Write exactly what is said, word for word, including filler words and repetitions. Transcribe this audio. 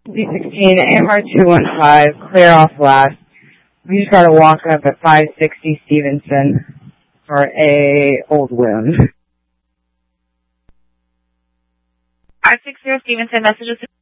D sixteen, A M R two one five, clear off last. We just got a walk up at five sixty Stevenson for a old wound. five sixty Stevenson, messages